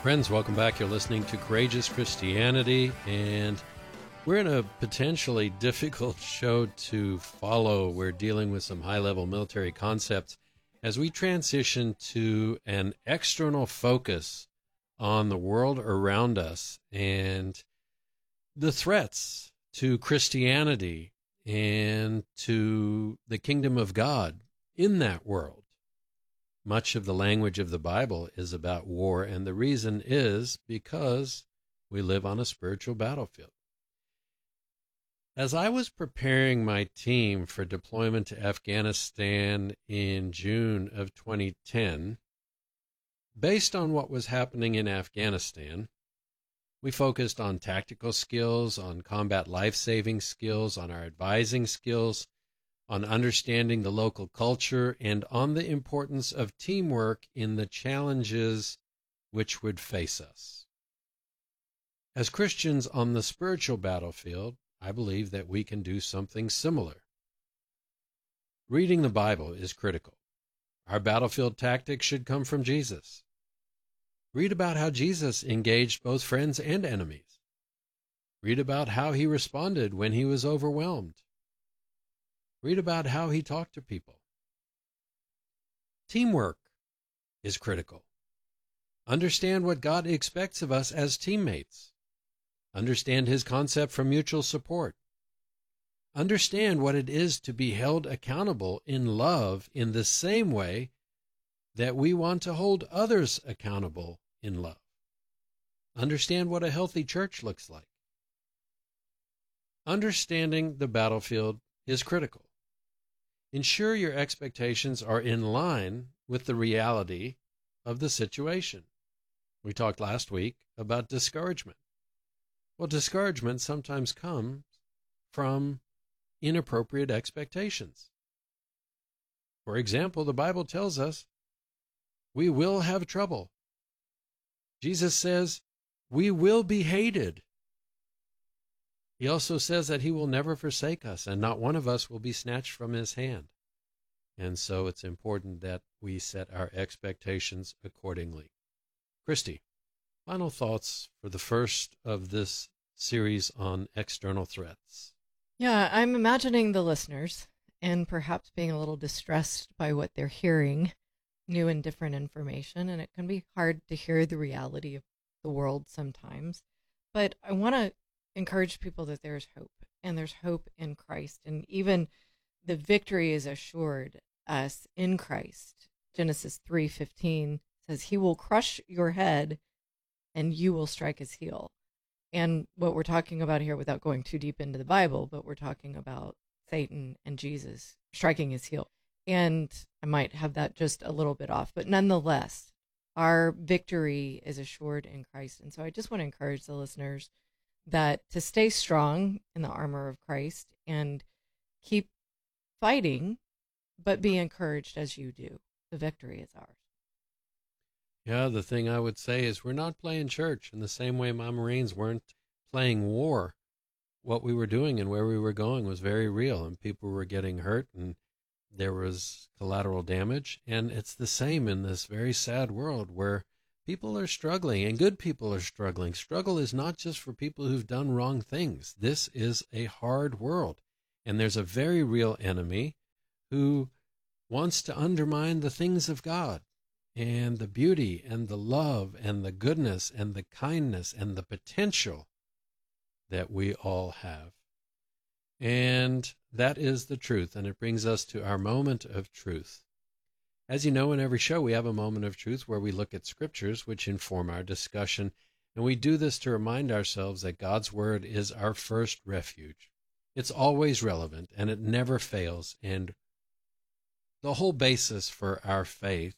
Friends, welcome back. You're listening to Courageous Christianity, and we're in a potentially difficult show to follow. We're dealing with some high-level military concepts as we transition to an external focus on the world around us and the threats to Christianity and to the kingdom of God in that world. Much of the language of the Bible is about war, and the reason is because we live on a spiritual battlefield. As I was preparing my team for deployment to Afghanistan in June of 2010, based on what was happening in Afghanistan, we focused on tactical skills, on combat life-saving skills, on our advising skills, on understanding the local culture, and on the importance of teamwork in the challenges which would face us. As Christians on the spiritual battlefield, I believe that we can do something similar. Reading the Bible is critical. Our battlefield tactics should come from Jesus. Read about how Jesus engaged both friends and enemies. Read about how he responded when he was overwhelmed. Read about how he talked to people. Teamwork is critical. Understand what God expects of us as teammates. Understand his concept for mutual support. Understand what it is to be held accountable in love in the same way that we want to hold others accountable in love. Understand what a healthy church looks like. Understanding the battlefield is critical. Ensure your expectations are in line with the reality of the situation. We talked last week about discouragement. Well, discouragement sometimes comes from inappropriate expectations. For example, the Bible tells us we will have trouble. Jesus says we will be hated. He also says that he will never forsake us, and not one of us will be snatched from his hand. And so it's important that we set our expectations accordingly. Christy, final thoughts for the first of this series on external threats. Yeah, I'm imagining the listeners and perhaps being a little distressed by what they're hearing, new and different information, and it can be hard to hear the reality of the world sometimes. But I want to encourage people that there's hope, and there's hope in Christ, and even the victory is assured us in Christ. Genesis 3:15 says he will crush your head and you will strike his heel. And what we're talking about here, without going too deep into the Bible, but we're talking about Satan and Jesus striking his heel. And I might have that just a little bit off, but nonetheless, our victory is assured in Christ. And so I just want to encourage the listeners that to stay strong in the armor of Christ and keep fighting, but be encouraged as you do. The victory is ours. Yeah, the thing I would say is we're not playing church in the same way my Marines weren't playing war. What we were doing and where we were going was very real, and people were getting hurt, and there was collateral damage. And it's the same in this very sad world where people are struggling, and good people are struggling. Struggle is not just for people who've done wrong things. This is a hard world, and there's a very real enemy who wants to undermine the things of God and the beauty and the love and the goodness and the kindness and the potential that we all have. And that is the truth, and it brings us to our moment of truth. As you know, in every show, we have a moment of truth where we look at scriptures which inform our discussion, and we do this to remind ourselves that God's Word is our first refuge. It's always relevant, and it never fails, and the whole basis for our faith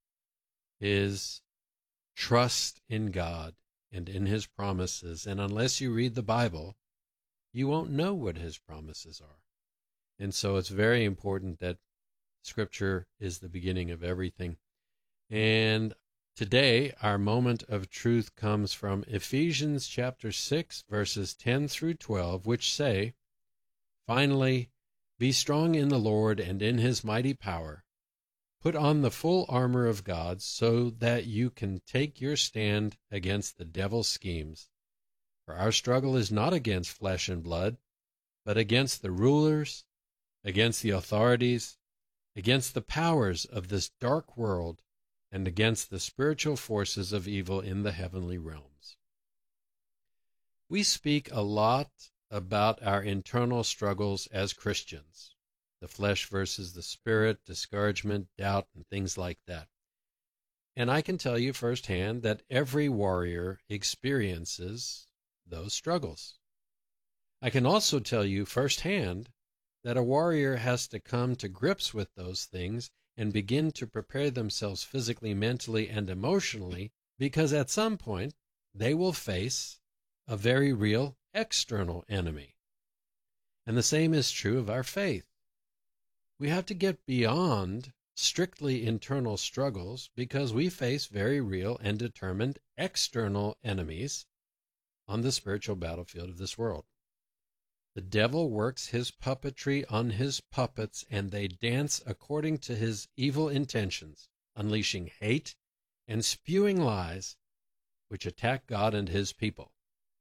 is trust in God and in His promises, and unless you read the Bible, you won't know what His promises are. And so it's very important that Scripture is the beginning of everything. And today, our moment of truth comes from Ephesians chapter 6, verses 10 through 12, which say, "Finally, be strong in the Lord and in His mighty power. Put on the full armor of God so that you can take your stand against the devil's schemes. For our struggle is not against flesh and blood, but against the rulers, against the authorities, against the powers of this dark world, and against the spiritual forces of evil in the heavenly realms. We speak a lot about our internal struggles as Christians, the flesh versus the spirit, discouragement, doubt, and things like that. And I can tell you firsthand that every warrior experiences those struggles. I can also tell you firsthand that a warrior has to come to grips with those things and begin to prepare themselves physically, mentally, and emotionally, because at some point they will face a very real external enemy. And the same is true of our faith. We have to get beyond strictly internal struggles because we face very real and determined external enemies on the spiritual battlefield of this world. The devil works his puppetry on his puppets, and they dance according to his evil intentions, unleashing hate and spewing lies which attack God and his people.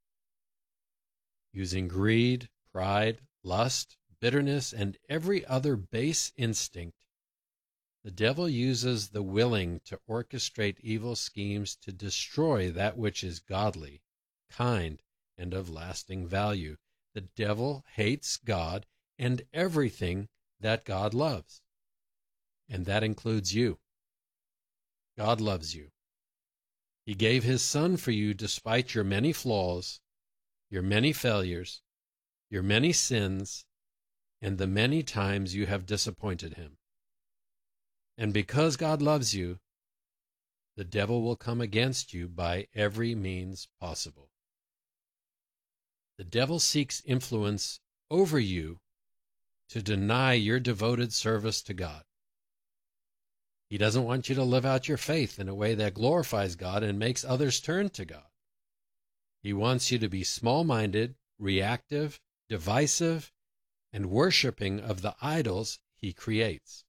Using greed, pride, lust, bitterness, and every other base instinct, the devil uses the willing to orchestrate evil schemes to destroy that which is godly, kind, and of lasting value. The devil hates God and everything that God loves, and that includes you. God loves you. He gave his Son for you despite your many flaws, your many failures, your many sins, and the many times you have disappointed him. And because God loves you, the devil will come against you by every means possible. The devil seeks influence over you to deny your devoted service to God. He doesn't want you to live out your faith in a way that glorifies God and makes others turn to God. He wants you to be small-minded, reactive, divisive, and worshiping of the idols he creates.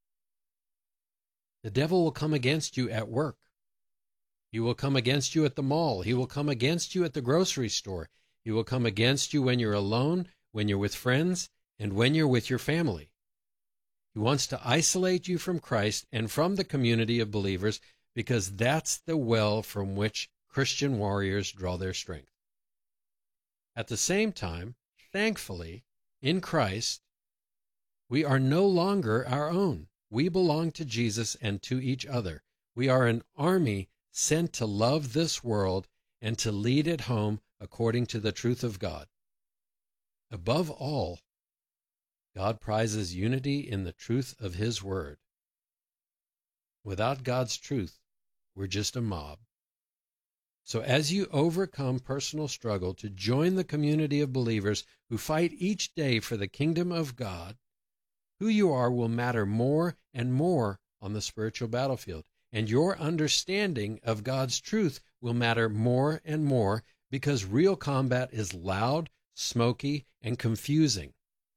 The devil will come against you at work. He will come against you at the mall. He will come against you at the grocery store. He will come against you when you're alone, when you're with friends, and when you're with your family. He wants to isolate you from Christ and from the community of believers because that's the well from which Christian warriors draw their strength. At the same time, thankfully, in Christ, we are no longer our own. We belong to Jesus and to each other. We are an army sent to love this world and to lead it home according to the truth of God. Above all, God prizes unity in the truth of his word. Without God's truth, we're just a mob. So as you overcome personal struggle to join the community of believers who fight each day for the kingdom of God, who you are will matter more and more on the spiritual battlefield, and your understanding of God's truth will matter more and more because real combat is loud, smoky, and confusing.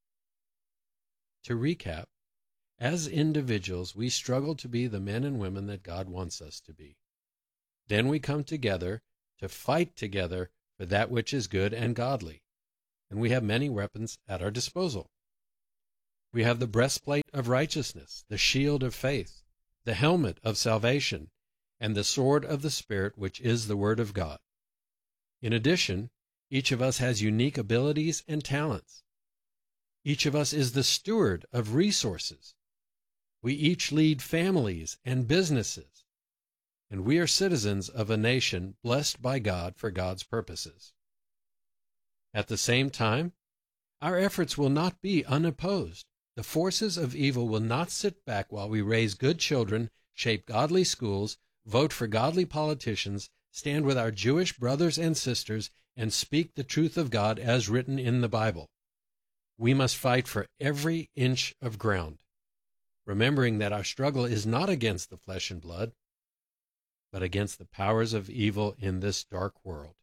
To recap, as individuals, we struggle to be the men and women that God wants us to be. Then we come together to fight together for that which is good and godly, and we have many weapons at our disposal. We have the breastplate of righteousness, the shield of faith, the helmet of salvation, and the sword of the Spirit, which is the Word of God. In addition, each of us has unique abilities and talents. Each of us is the steward of resources. We each lead families and businesses, and we are citizens of a nation blessed by God for God's purposes. At the same time, our efforts will not be unopposed. The forces of evil will not sit back while we raise good children, shape godly schools, vote for godly politicians, stand with our Jewish brothers and sisters, and speak the truth of God as written in the Bible. We must fight for every inch of ground, remembering that our struggle is not against the flesh and blood, but against the powers of evil in this dark world.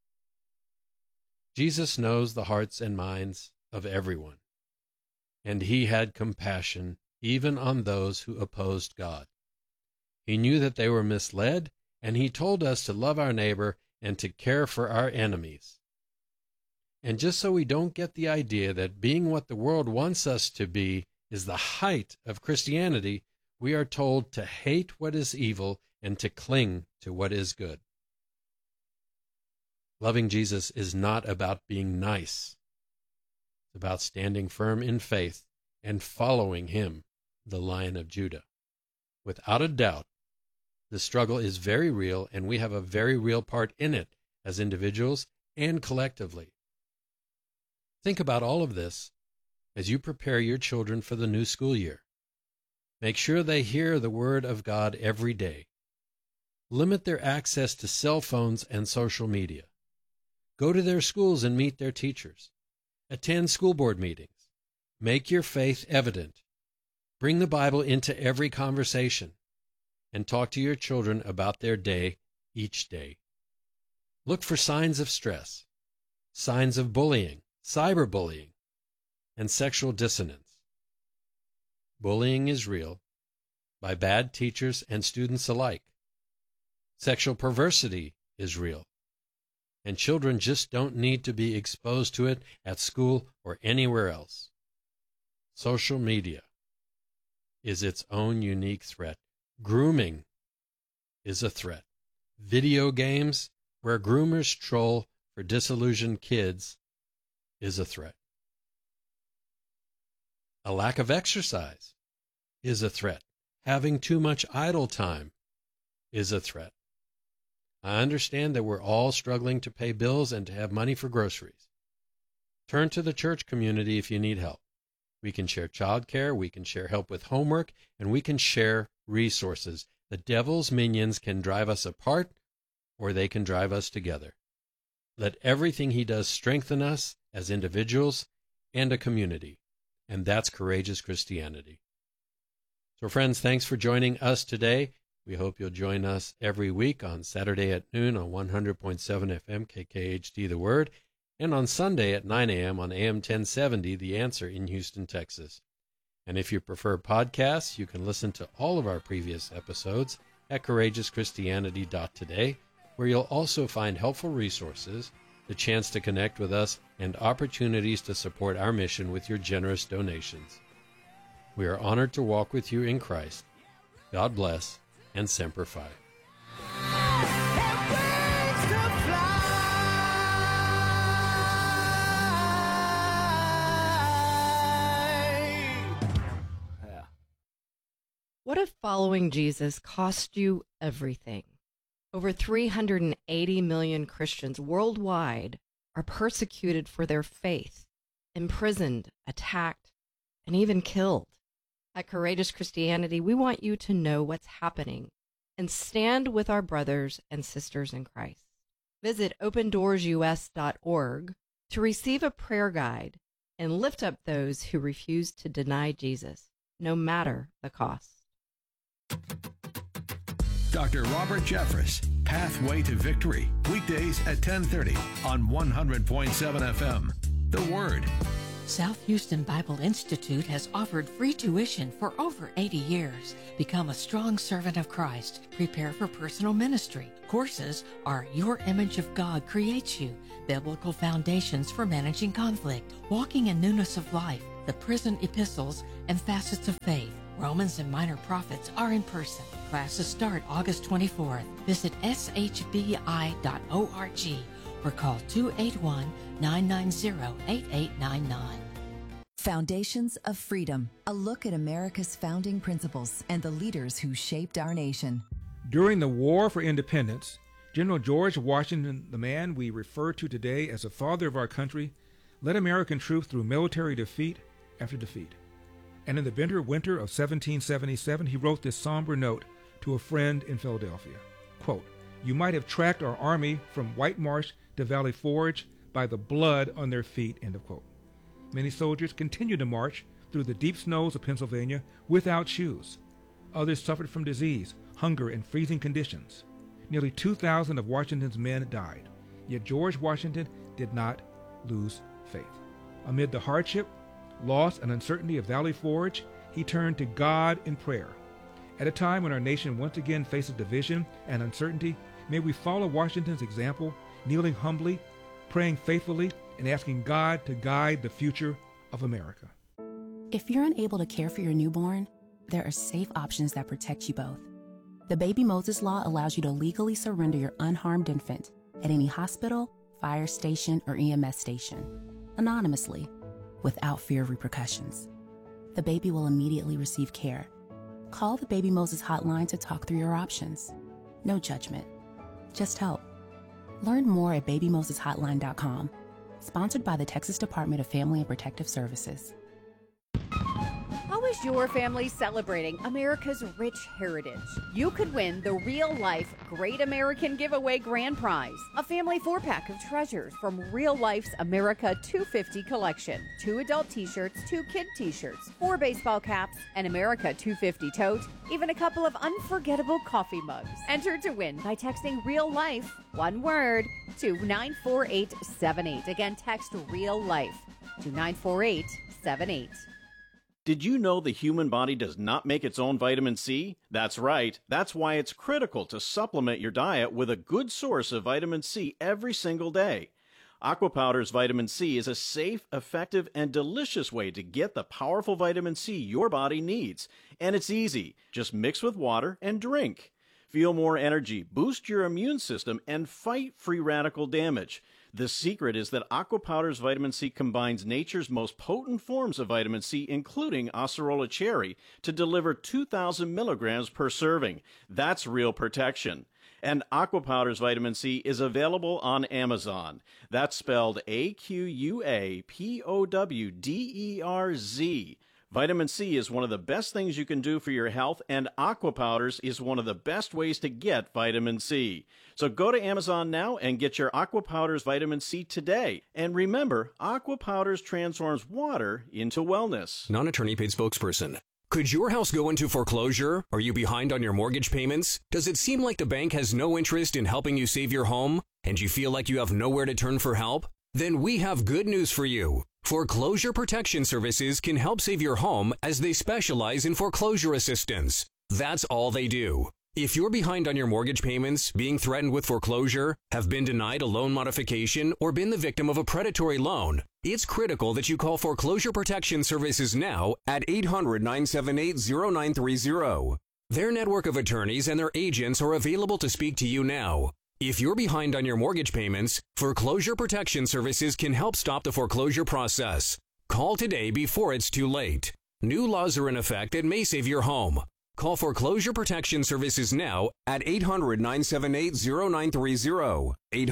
Jesus knows the hearts and minds of everyone, and he had compassion even on those who opposed God. He knew that they were misled, and he told us to love our neighbor and to care for our enemies. And just so we don't get the idea that being what the world wants us to be is the height of Christianity, we are told to hate what is evil and to cling to what is good. Loving Jesus is not about being nice. It's about standing firm in faith and following him, the Lion of Judah. Without a doubt, the struggle is very real, and we have a very real part in it as individuals and collectively. Think about all of this as you prepare your children for the new school year. Make sure they hear the Word of God every day. Limit their access to cell phones and social media. Go to their schools and meet their teachers. Attend school board meetings. Make your faith evident. Bring the Bible into every conversation. And talk to your children about their day each day. Look for signs of stress, signs of bullying, cyberbullying, and sexual dissonance. Bullying is real, by bad teachers and students alike. Sexual perversity is real, and children just don't need to be exposed to it at school or anywhere else. Social media is its own unique threat. Grooming is a threat. Video games, where groomers troll for disillusioned kids, is a threat. A lack of exercise is a threat. Having too much idle time is a threat. I understand that we're all struggling to pay bills and to have money for groceries. Turn to the church community if you need help. We can share childcare, we can share help with homework, and we can share resources. The devil's minions can drive us apart, or they can drive us together. Let everything he does strengthen us as individuals and a community, and that's courageous Christianity. So friends, thanks for joining us today. We hope you'll join us every week on Saturday at noon on 100.7 FM KKHD The Word, and on Sunday at 9 a.m. on AM 1070 The Answer in Houston, Texas. And if you prefer podcasts, you can listen to all of our previous episodes at courageouschristianity.today, where you'll also find helpful resources, the chance to connect with us, and opportunities to support our mission with your generous donations. We are honored to walk with you in Christ. God bless, and Semper Fi. What if following Jesus cost you everything? Over 380 million Christians worldwide are persecuted for their faith, imprisoned, attacked, and even killed. At Courageous Christianity, we want you to know what's happening and stand with our brothers and sisters in Christ. Visit opendoorsus.org to receive a prayer guide and lift up those who refuse to deny Jesus, no matter the cost. Dr. Robert Jeffress, Pathway to Victory, weekdays at 10:30 on 100.7 FM. The Word. South Houston Bible Institute has offered free tuition for over 80 years. Become a strong servant of Christ. Prepare for personal ministry. Courses are Your Image of God Creates You, Biblical Foundations for Managing Conflict, Walking in Newness of Life, the Prison Epistles, and Facets of Faith. Romans and Minor Prophets are in person. Classes start August 24th. Visit shbi.org or call 281-990-8899. Foundations of Freedom, a look at America's founding principles and the leaders who shaped our nation. During the War for Independence, General George Washington, the man we refer to today as the father of our country, led American troops through military defeat after defeat. And in the bitter winter of 1777, he wrote this somber note to a friend in Philadelphia. Quote, "You might have tracked our army from White Marsh to Valley Forge by the blood on their feet," end of quote. Many soldiers continued to march through the deep snows of Pennsylvania without shoes. Others suffered from disease, hunger, and freezing conditions. Nearly 2,000 of Washington's men died. Yet George Washington did not lose faith. Amid the hardship, loss, and uncertainty of Valley Forge, he turned to God in prayer. At a time when our nation once again faces division and uncertainty, may we follow Washington's example, kneeling humbly, praying faithfully, and asking God to guide the future of America. If you're unable to care for your newborn, there are safe options that protect you both. The Baby Moses Law allows you to legally surrender your unharmed infant at any hospital, fire station, or EMS station, anonymously, without fear of repercussions. The baby will immediately receive care. Call the Baby Moses hotline to talk through your options. No judgment, just help. Learn more at babymoseshotline.com. Sponsored by the Texas Department of Family and Protective Services. How is your family celebrating America's rich heritage? You could win the Real Life Great American Giveaway Grand Prize, a family 4-pack of treasures from Real Life's America 250 collection. 2 adult t-shirts, 2 kid t-shirts, 4 baseball caps, an America 250 tote, even a couple of unforgettable coffee mugs. Enter to win by texting Real Life, one word, to 94878. Again, text Real Life to 94878. Did you know the human body does not make its own vitamin C? That's right. That's why it's critical to supplement your diet with a good source of vitamin C every single day. Aqua Powder's vitamin C is a safe, effective, and delicious way to get the powerful vitamin C your body needs. And it's easy. Just mix with water and drink. Feel more energy, boost your immune system, and fight free radical damage. The secret is that Aqua Powder's vitamin C combines nature's most potent forms of vitamin C, including acerola cherry, to deliver 2,000 milligrams per serving. That's real protection. And Aqua Powder's vitamin C is available on Amazon. That's spelled AQUAPOWDERZ. Vitamin C is one of the best things you can do for your health, and Aqua Powders is one of the best ways to get vitamin C. So go to Amazon now and get your Aqua Powders vitamin C today. And remember, Aqua Powders transforms water into wellness. Non-attorney paid spokesperson. Could your house go into foreclosure? Are you behind on your mortgage payments? Does it seem like the bank has no interest in helping you save your home? And you feel like you have nowhere to turn for help? Then we have good news for you. Foreclosure Protection Services can help save your home as they specialize in foreclosure assistance. That's all they do. If you're behind on your mortgage payments, being threatened with foreclosure, have been denied a loan modification, or been the victim of a predatory loan, it's critical that you call Foreclosure Protection Services now at 800-978-0930. Their network of attorneys and their agents are available to speak to you now. If you're behind on your mortgage payments, Foreclosure Protection Services can help stop the foreclosure process. Call today before it's too late. New laws are in effect that may save your home. Call Foreclosure Protection Services now at 800-978-0930.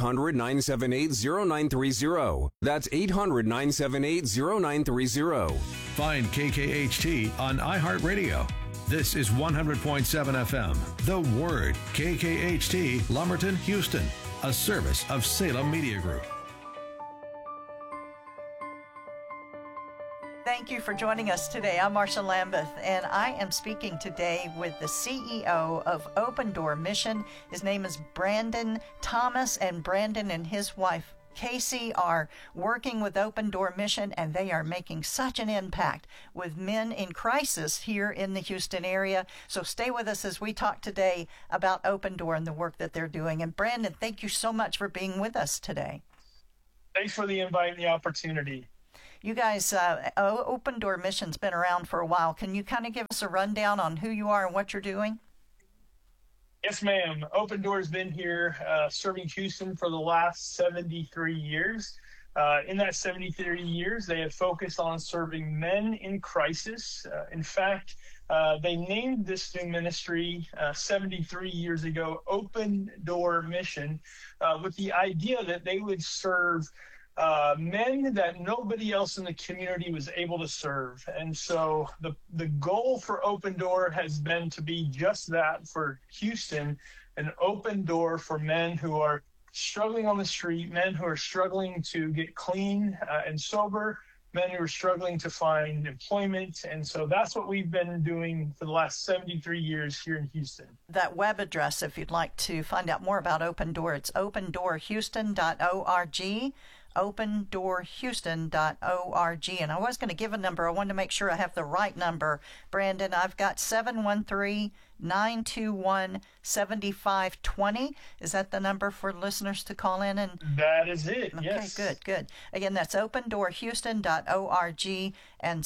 800-978-0930. That's 800-978-0930. Find KKHT on iHeartRadio. This is 100.7 FM, The Word, KKHT, Lumberton, Houston, a service of Salem Media Group. Thank you for joining us today. I'm Marsha Lambeth, and I am speaking today with the CEO of Open Door Mission. His name is Brandon Thomas, and Brandon and his wife Casey are working with Open Door Mission, and they are making such an impact with men in crisis here in the Houston area. So stay with us as we talk today about Open Door and the work that they're doing. And Brandon, thank you so much for being with us today. Thanks for the invite and the opportunity. You guys, Open Door Mission's been around for a while. Can you kind of give us a rundown on who you are and what you're doing? Yes, ma'am. Open Door's been here serving Houston for the last 73 years. In that 73 years, they have focused on serving men in crisis. In fact, they named this new ministry 73 years ago, Open Door Mission, with the idea that they would serve men that nobody else in the community was able to serve. And so the goal for Open Door has been to be just that for Houston, an open door for men who are struggling on the street, men who are struggling to get clean and sober, men who are struggling to find employment. And so that's what we've been doing for the last 73 years here in Houston. That web address, if you'd like to find out more about Open Door, it's opendoorhouston.org. opendoorhouston.org. And I was going to give a number. I wanted to make sure I have the right number. Brandon, I've got 713-921-7520. Is that the number for listeners to call in? And that is it, okay, yes. Good. Again, that's opendoorhouston.org and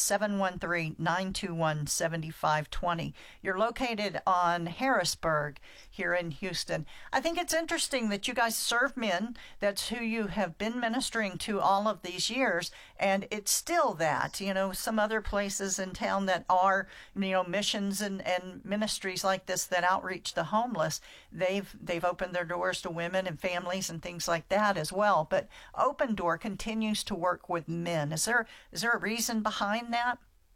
713-921-7520. You're located on Harrisburg here in Houston. I think it's interesting that you guys serve men. That's who you have been ministering to all of these years, and it's still that. You know, some other places in town that are, you know, missions and ministries like this that outreach the homeless, they've opened their doors to women and families and things like that as well. But Open Door continues to work with men. Is there a reason behind that?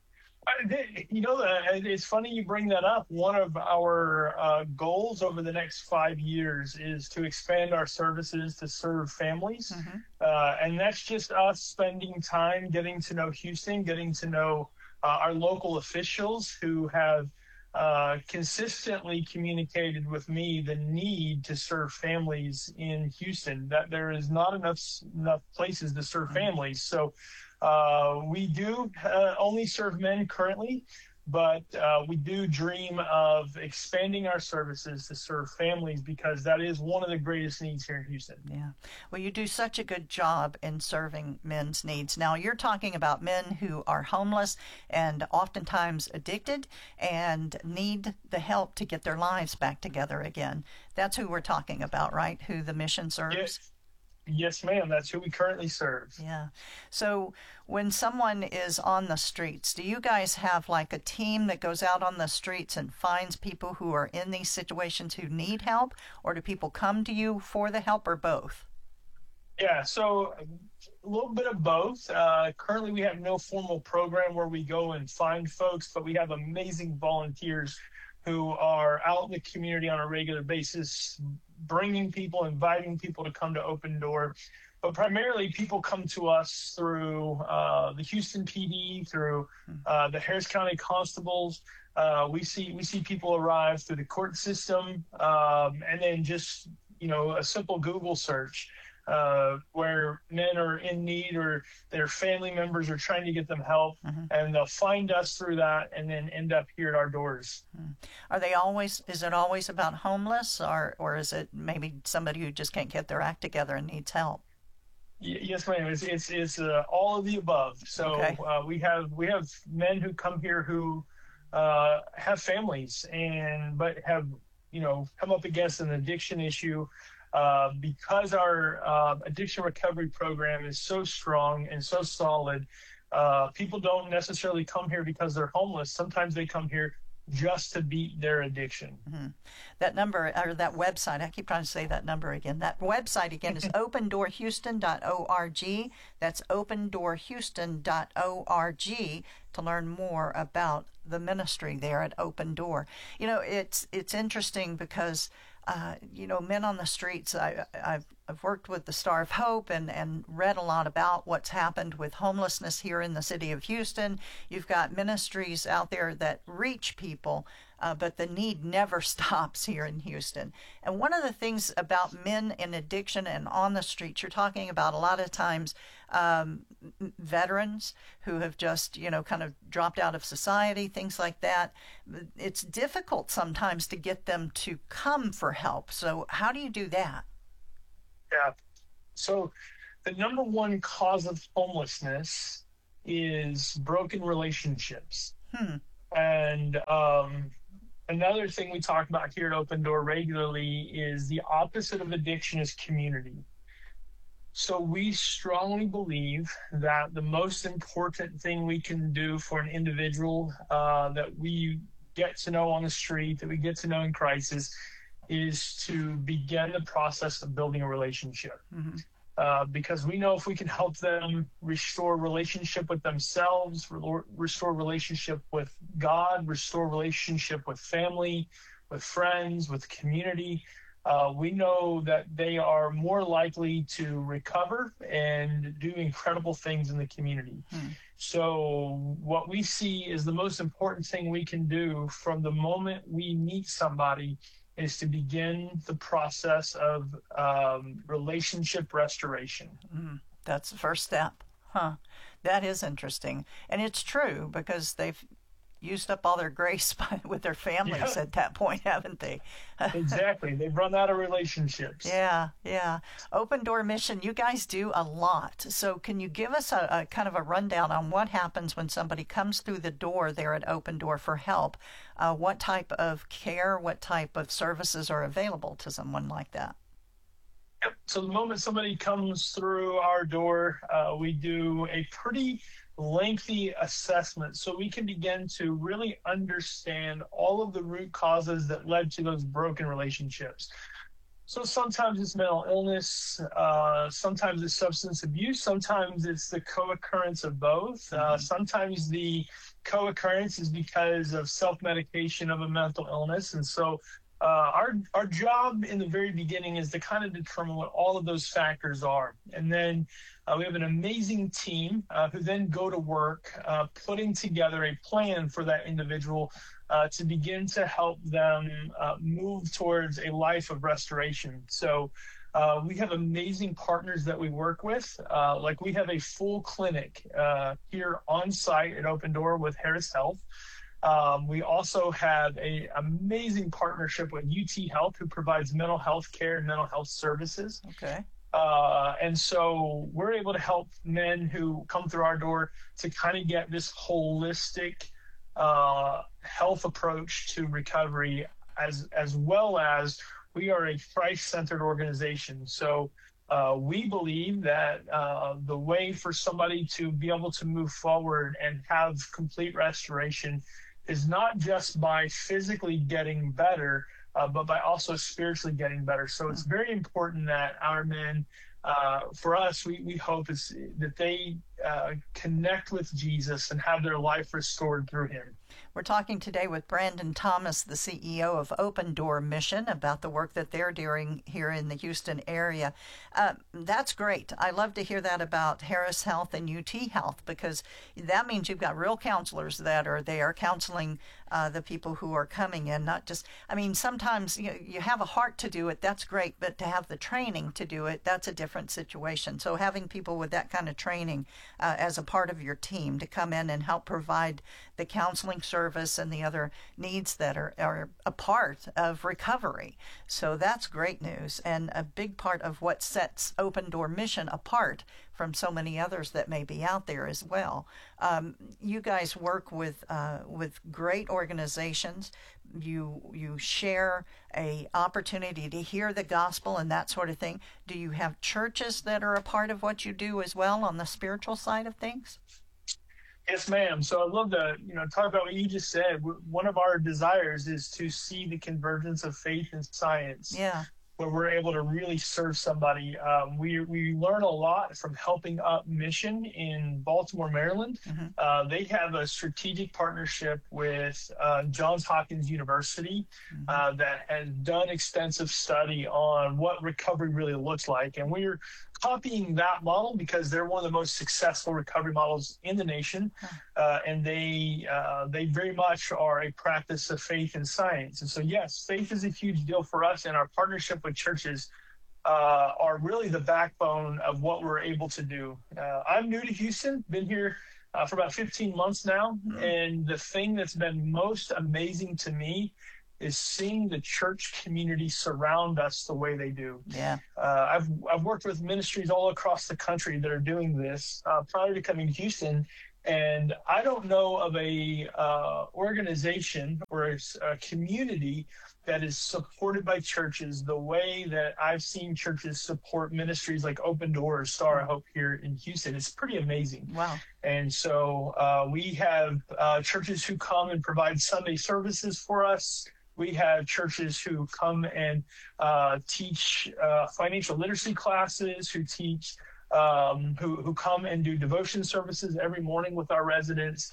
You know, it's funny you bring that up. One of our goals over the next 5 years is to expand our services to serve families. And that's just us spending time getting to know Houston, getting to know our local officials who have consistently communicated with me the need to serve families in Houston, that there is not enough places to serve families. So we do only serve men currently, but we do dream of expanding our services to serve families because that is one of the greatest needs here in Houston. Yeah. Well, you do such a good job in serving men's needs. Now, you're talking about men who are homeless and oftentimes addicted and need the help to get their lives back together again. That's who we're talking about, right? Who the mission serves? Yes, ma'am. That's who we currently serve. Yeah. So when someone is on the streets, do you guys have like a team that goes out on the streets and finds people who are in these situations who need help? Or do people come to you for the help, or both? Yeah, so a little bit of both. Currently, we have no formal program where we go and find folks, but we have amazing volunteers who are out in the community on a regular basis, bringing people, inviting people to come to Open Door. But primarily, people come to us through the Houston PD, through the Harris County Constables. We see people arrive through the court system, and then just, you know, a simple Google search where men are in need or their family members are trying to get them help, and they'll find us through that and then end up here at our doors. Is it always about homeless, or is it maybe somebody who just can't get their act together and needs help? Yes, ma'am. It's all of the above. So okay. We have men who come here who have families but have, you know, come up against an addiction issue. Because our addiction recovery program is so strong and so solid, people don't necessarily come here because they're homeless. Sometimes they come here just to beat their addiction. That number, or that website, I keep trying to say that number again. That website again is opendoorhouston.org. That's opendoorhouston.org to learn more about the ministry there at Open Door. You know, it's interesting because you know, men on the streets, I've worked with the Star of Hope and read a lot about what's happened with homelessness here in the city of Houston. You've got ministries out there that reach people, but the need never stops here in Houston. And one of the things about men in addiction and on the streets, you're talking about a lot of times veterans who have just, you know, kind of dropped out of society, things like that. It's difficult sometimes to get them to come for help. So how do you do that? Yeah. So the number one cause of homelessness is broken relationships. And another thing we talk about here at Open Door regularly is the opposite of addiction is community. So we strongly believe that the most important thing we can do for an individual that we get to know on the street, that we get to know in crisis, is to begin the process of building a relationship. Because we know if we can help them restore relationship with themselves, restore relationship with God, restore relationship with family, with friends, with community, we know that they are more likely to recover and do incredible things in the community. So what we see is the most important thing we can do from the moment we meet somebody is to begin the process of relationship restoration. That's the first step. Huh. That is interesting. And it's true because they've used up all their grace with their families at that point, haven't they? Exactly. They've run out of relationships. Yeah. Open Door Mission, you guys do a lot. So can you give us a kind of a rundown on what happens when somebody comes through the door there at Open Door for help? What type of care, what type of services are available to someone like that? So the moment somebody comes through our door, we do a pretty lengthy assessment so we can begin to really understand all of the root causes that led to those broken relationships. So sometimes it's mental illness, sometimes it's substance abuse, sometimes it's the co-occurrence of both. Sometimes the co-occurrence is because of self-medication of a mental illness. And so our job in the very beginning is to kind of determine what all of those factors are. And then we have an amazing team who then go to work putting together a plan for that individual to begin to help them move towards a life of restoration. So we have amazing partners that we work with. Like we have a full clinic here on site at Open Door with Harris Health. We also have an amazing partnership with UT Health, who provides mental health care and mental health services. Okay. And so we're able to help men who come through our door to kind of get this holistic health approach to recovery, as well as we are a Christ-centered organization. So we believe that the way for somebody to be able to move forward and have complete restoration is not just by physically getting better, but by also spiritually getting better. So it's very important that our men, for us, we hope is that they connect with Jesus and have their life restored through him. We're talking today with Brandon Thomas, the CEO of Open Door Mission, about the work that they're doing here in the Houston area. That's great. I love to hear that about Harris Health and UT Health, because that means you've got real counselors that are there counseling the people who are coming in, not just, I mean, sometimes you have a heart to do it, that's great, but to have the training to do it, that's a different situation. So having people with that kind of training as a part of your team to come in and help provide the counseling service and the other needs that are a part of recovery. So that's great news, and a big part of what sets Open Door Mission apart from so many others that may be out there as well. You guys work with great organizations. You share a opportunity to hear the gospel and that sort of thing. Do you have churches that are a part of what you do as well on the spiritual side of things? Yes, ma'am. So I'd love to, talk about what you just said. One of our desires is to see the convergence of faith and science. Yeah. Where we're able to really serve somebody. We learn a lot from Helping Up Mission in Baltimore, Maryland. Mm-hmm. They have a strategic partnership with Johns Hopkins University that has done extensive study on what recovery really looks like. And we're copying that model because they're one of the most successful recovery models in the nation. And they very much are a practice of faith and science. And so, yes, faith is a huge deal for us, and our partnership with churches are really the backbone of what we're able to do. I'm new to Houston, been here for about 15 months now. And the thing that's been most amazing to me is seeing the church community surround us the way they do. Yeah. I've worked with ministries all across the country that are doing this prior to coming to Houston, and I don't know of a organization or a community that is supported by churches the way that I've seen churches support ministries like Open Door, Star of Hope here in Houston. It's pretty amazing. Wow. And so we have churches who come and provide Sunday services for us. We have churches who come and teach financial literacy classes, who teach, who come and do devotion services every morning with our residents.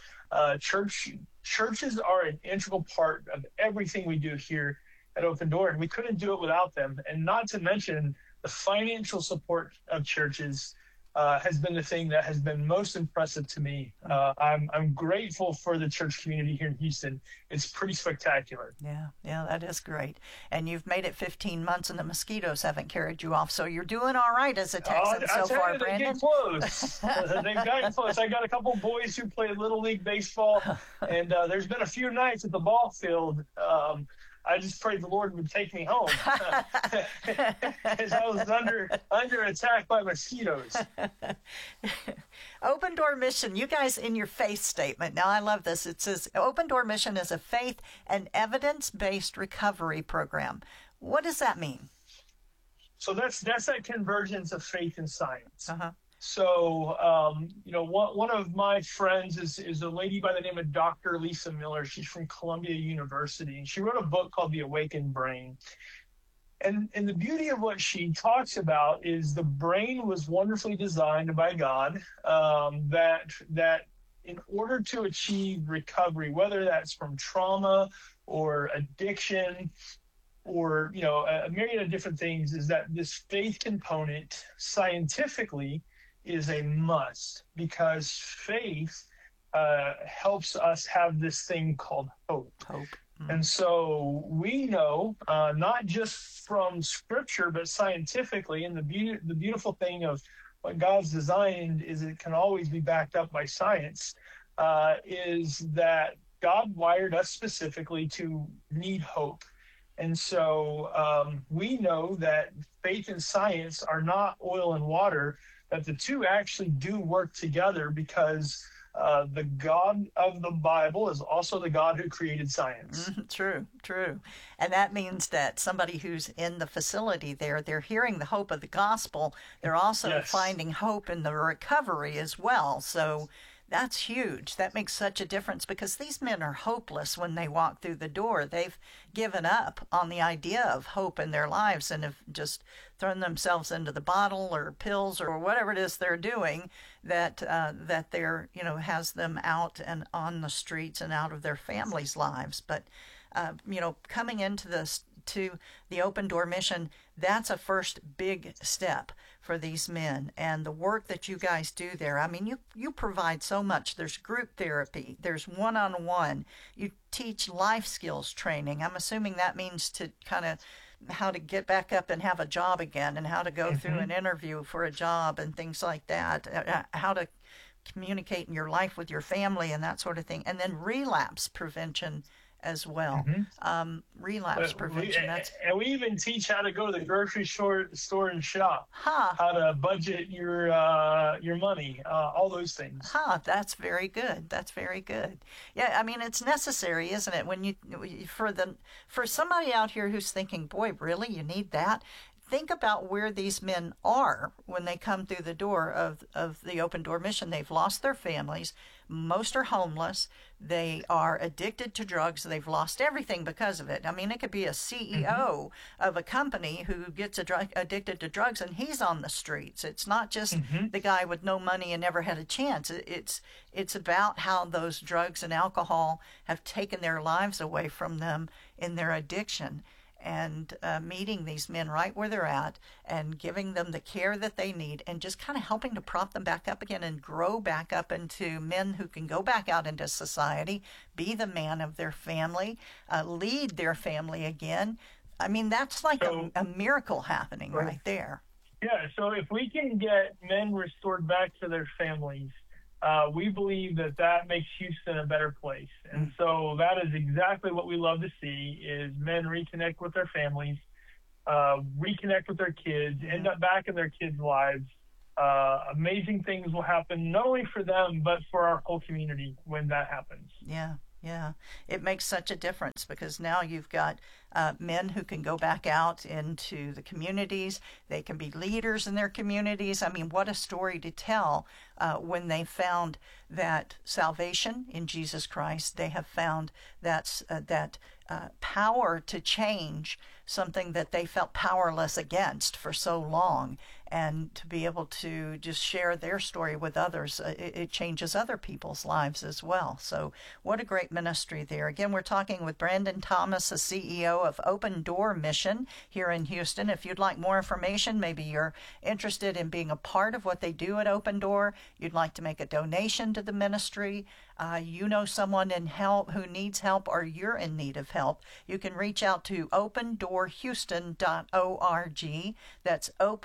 Churches are an integral part of everything we do here at Open Door, and we couldn't do it without them. And not to mention the financial support of churches has been the thing that has been most impressive to me. I'm grateful for the church community here in Houston. It's pretty spectacular. Yeah, that is great. And you've made it 15 months and the mosquitoes haven't carried you off, so you're doing all right as a Texan so far, Brandon. They get close. They've gotten close. I got a couple boys who play Little League Baseball, and there's been a few nights at the ball field. I just prayed the Lord would take me home as I was under attack by mosquitoes. Open Door Mission, you guys in your faith statement, now I love this. It says Open Door Mission is a faith and evidence-based recovery program. What does that mean? So that's that convergence of faith and science. Uh-huh. So, one of my friends is a lady by the name of Dr. Lisa Miller. She's from Columbia University, and she wrote a book called The Awakened Brain. And the beauty of what she talks about is the brain was wonderfully designed by God, that in order to achieve recovery, whether that's from trauma or addiction or, a myriad of different things, is that this faith component scientifically is a must, because faith helps us have this thing called hope. And so we know, not just from Scripture, but scientifically, and the beautiful thing of what God's designed is it can always be backed up by science, is that God wired us specifically to need hope. And so we know that faith and science are not oil and water, that the two actually do work together, because the God of the Bible is also the God who created science. True. And that means that somebody who's in the facility there, they're hearing the hope of the gospel. They're also finding hope in the recovery as well. So that's huge. That makes such a difference, because these men are hopeless when they walk through the door. They've given up on the idea of hope in their lives and have just thrown themselves into the bottle or pills or whatever it is they're doing that they're, has them out and on the streets and out of their families' lives. But, coming into this, to the Open Door Mission, that's a first big step for these men, and the work that you guys do there. I mean, you provide so much. There's group therapy, there's one-on-one, you teach life skills training. I'm assuming that means to kind of how to get back up and have a job again, and how to go through an interview for a job and things like that, how to communicate in your life with your family and that sort of thing, and then relapse prevention as well. Relapse prevention. And we even teach how to go to the grocery store and shop. How to budget your money. All those things. That's very good. Yeah, I mean, it's necessary, isn't it? When for somebody out here who's thinking, boy, really, you need that? Think about where these men are when they come through the door of the Open Door Mission. They've lost their families. Most are homeless. They are addicted to drugs. They've lost everything because of it. I mean, it could be a CEO of a company who gets addicted to drugs, and he's on the streets. It's not just the guy with no money and never had a chance. It's about how those drugs and alcohol have taken their lives away from them in their addiction. And meeting these men right where they're at and giving them the care that they need, and just kind of helping to prop them back up again and grow back up into men who can go back out into society, be the man of their family, lead their family again. I mean, that's like a miracle happening right there. Yeah, so if we can get men restored back to their families, we believe that makes Houston a better place. And so that is exactly what we love to see, is men reconnect with their families, reconnect with their kids, end up back in their kids' lives. Amazing things will happen, not only for them, but for our whole community when that happens. Yeah. It makes such a difference, because now you've got men who can go back out into the communities. They can be leaders in their communities. I mean, what a story to tell when they found that salvation in Jesus Christ. They have found that power to change something that they felt powerless against for so long. And to be able to just share their story with others, it changes other people's lives as well. So what a great ministry there. Again, we're talking with Brandon Thomas, the CEO of Open Door Mission here in Houston. If you'd like more information, maybe you're interested in being a part of what they do at Open Door, you'd like to make a donation to the ministry, you know someone in help who needs help, or you're in need of help, you can reach out to opendoorhouston.org. That's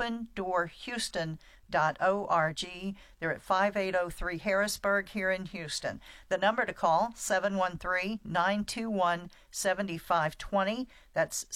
opendoorhouston.org. They're at 5803 Harrisburg here in Houston. The number to call, 713-921-7520. That's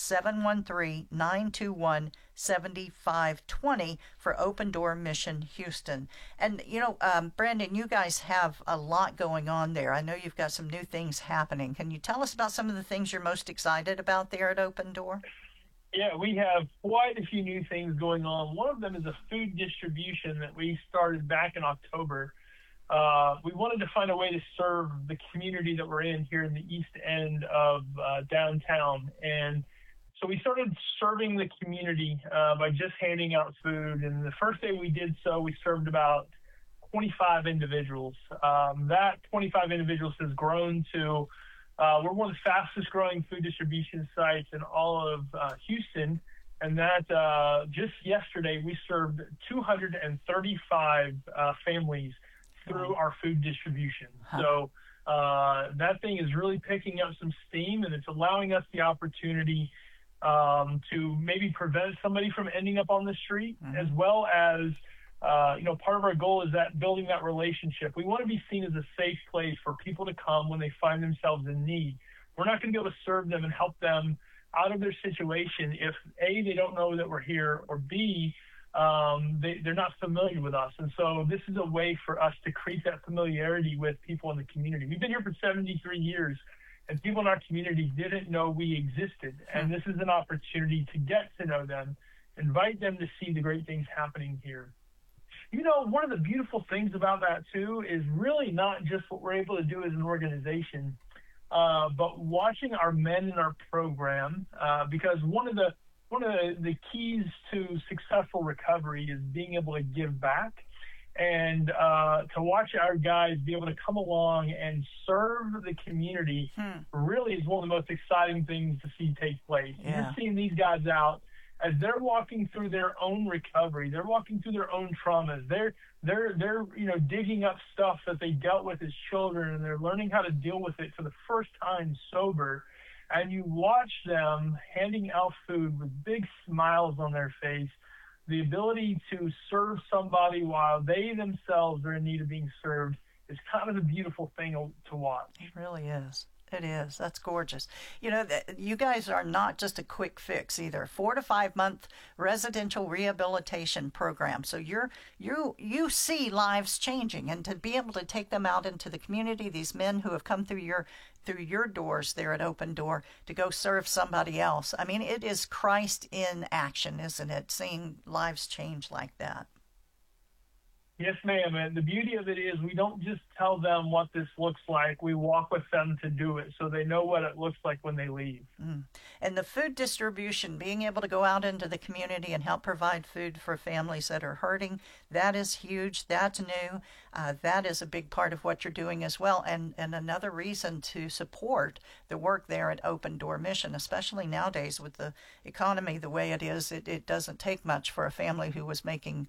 713-921-7520 for Open Door Mission Houston. And, Brandon, you guys have a lot going on there. I know you've got some new things happening. Can you tell us about some of the things you're most excited about there at Open Door? Yeah, we have quite a few new things going on. One of them is a food distribution that we started back in October. We wanted to find a way to serve the community that we're in here in the east end of downtown. And so we started serving the community by just handing out food. And the first day we did so, we served about 25 individuals. That 25 individuals has grown to we're one of the fastest growing food distribution sites in all of Houston. And that just yesterday, we served 235 families through our food distribution. So that thing is really picking up some steam, and it's allowing us the opportunity to maybe prevent somebody from ending up on the street, as well as part of our goal is that building that relationship. We want to be seen as a safe place for people to come when they find themselves in need. We're not going to be able to serve them and help them out of their situation if A, they don't know that we're here, or B, they're not familiar with us. And so this is a way for us to create that familiarity with people in the community. We've been here for 73 years, and people in our community didn't know we existed. And this is an opportunity to get to know them, invite them to see the great things happening here. One of the beautiful things about that, too, is really not just what we're able to do as an organization, but watching our men in our program, because one of the keys to successful recovery is being able to give back, and to watch our guys be able to come along and serve the community really is one of the most exciting things to see take place. Yeah. You're seeing these guys out as they're walking through their own recovery, they're walking through their own traumas, they're digging up stuff that they dealt with as children, and they're learning how to deal with it for the first time sober. And you watch them handing out food with big smiles on their face, the ability to serve somebody while they themselves are in need of being served is kind of a beautiful thing to watch. It really is. It is. That's gorgeous. You guys are not just a quick fix either. 4 to 5 month residential rehabilitation program. So you see lives changing, and to be able to take them out into the community, these men who have come through your doors there at Open Door to go serve somebody else. I mean, it is Christ in action, isn't it? Seeing lives change like that. Yes, ma'am. And the beauty of it is we don't just tell them what this looks like. We walk with them to do it so they know what it looks like when they leave. And the food distribution, being able to go out into the community and help provide food for families that are hurting, that is huge. That's new. That is a big part of what you're doing as well. And another reason to support the work there at Open Door Mission, especially nowadays with the economy the way it is, it doesn't take much for a family who was making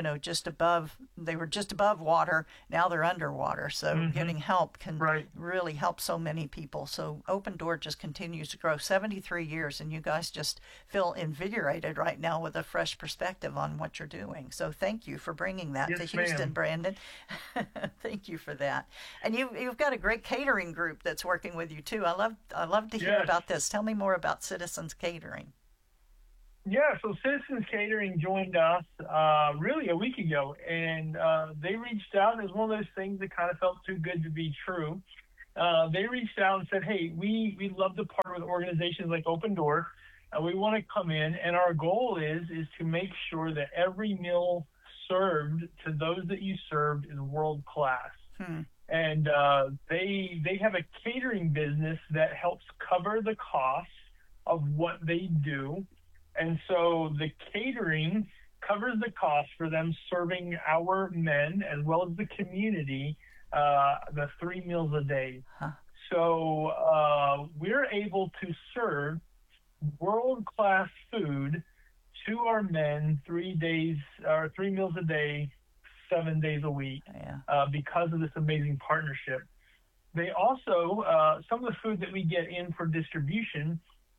they were just above water. Now they're underwater. So getting help can really help so many people. So Open Door just continues to grow. 73 years, and you guys just feel invigorated right now with a fresh perspective on what you're doing. So thank you for bringing that to Houston, ma'am. Brandon. Thank you for that. And you've got a great catering group that's working with you too. I love to hear about this. Tell me more about Citizens Catering. Yeah, so Citizens Catering joined us really a week ago, and they reached out. It was one of those things that kind of felt too good to be true. They reached out and said, hey, we'd love to partner with organizations like Open Door. We want to come in, and our goal is to make sure that every meal served to those that you served is world class. And they have a catering business that helps cover the costs of what they do. And so the catering covers the cost for them serving our men as well as the community, the 3 meals a day. So we're able to serve world-class food to our men 3 meals a day, 7 days a week, because of this amazing partnership. They also, some of the food that we get in for distribution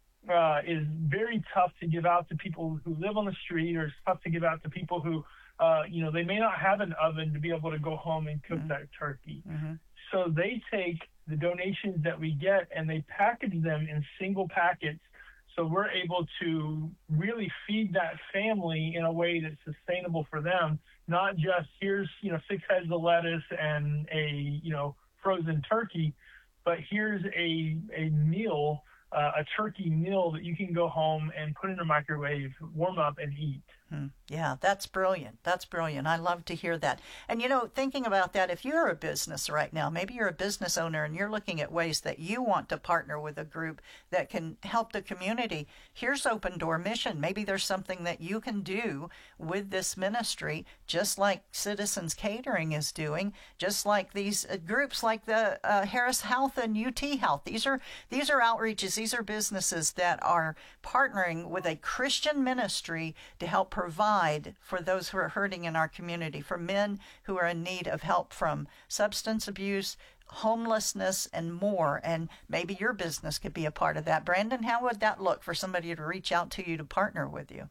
is very tough to give out to people who live on the street, or it's tough to give out to people who, they may not have an oven to be able to go home and cook that turkey. So they take the donations that we get and they package them in single packets. So we're able to really feed that family in a way that's sustainable for them, not just here's, 6 heads of lettuce and a, frozen turkey, but here's a meal, a turkey meal that you can go home and put in a microwave, warm up, and eat. Yeah, that's brilliant. That's brilliant. I love to hear that. And, thinking about that, if you're a business right now, maybe you're a business owner and you're looking at ways that you want to partner with a group that can help the community, here's Open Door Mission. Maybe there's something that you can do with this ministry, just like Citizens Catering is doing, just like these groups like the Harris Health and UT Health. These are outreaches. These are businesses that are partnering with a Christian ministry to help provide for those who are hurting in our community, for men who are in need of help from substance abuse, homelessness, and more. And maybe your business could be a part of that. Brandon, how would that look for somebody to reach out to you to partner with you?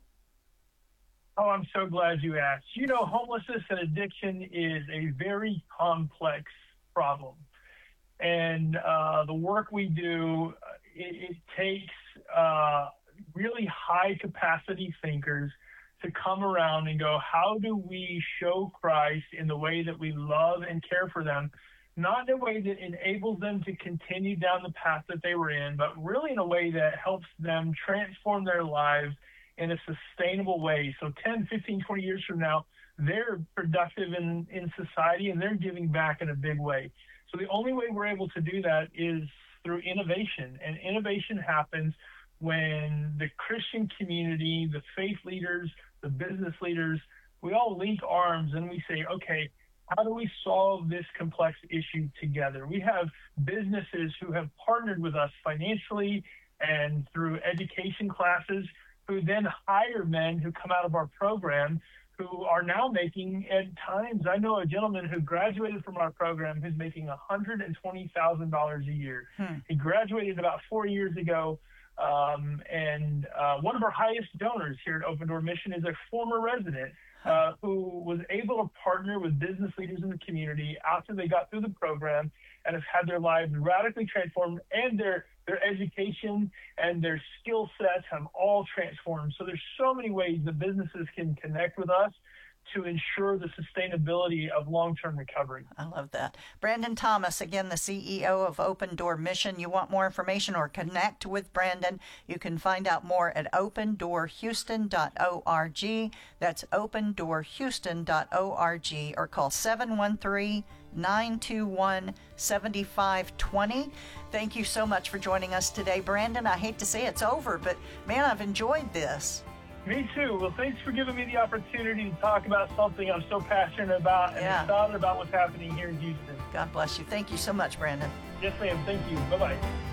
Oh, I'm so glad you asked. Homelessness and addiction is a very complex problem. And the work we do, it takes really high capacity thinkers to come around and go, how do we show Christ in the way that we love and care for them, not in a way that enables them to continue down the path that they were in, but really in a way that helps them transform their lives in a sustainable way. So 10, 15, 20 years from now, they're productive in society and they're giving back in a big way. So the only way we're able to do that is through innovation. And innovation happens when the Christian community, the faith leaders, the business leaders, we all link arms and we say, okay, how do we solve this complex issue together? We have businesses who have partnered with us financially and through education classes, who then hire men who come out of our program who are now making, at times, I know a gentleman who graduated from our program who's making $120,000 a year. He graduated about 4 years ago. And one of our highest donors here at Open Door Mission is a former resident who was able to partner with business leaders in the community after they got through the program and have had their lives radically transformed, and their education and their skill sets have all transformed. So there's so many ways that businesses can connect with us to ensure the sustainability of long-term recovery. I love that. Brandon Thomas, again, the CEO of Open Door Mission. You want more information or connect with Brandon, you can find out more at opendoorhouston.org. That's opendoorhouston.org, or call 713-921-7520. Thank you so much for joining us today, Brandon. I hate to say it's over, but man, I've enjoyed this. Me too. Well, thanks for giving me the opportunity to talk about something I'm so passionate about and excited about what's happening here in Houston. God bless you. Thank you so much, Brandon. Yes, ma'am. Thank you. Bye-bye.